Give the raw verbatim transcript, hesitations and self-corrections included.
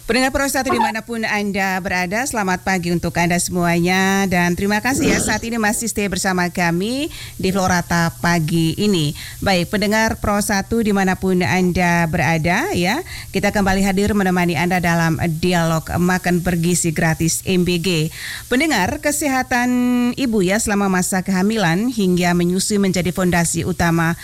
Pendengar Pro satu dimanapun Anda berada, selamat pagi untuk Anda semuanya dan terima kasih ya saat ini masih stay bersama kami di Florata pagi ini. Baik, pendengar Pro satu dimanapun Anda berada ya, kita kembali hadir menemani Anda dalam dialog makan bergizi gratis M B G. Pendengar, kesehatan ibu ya selama masa kehamilan hingga menyusui menjadi fondasi utama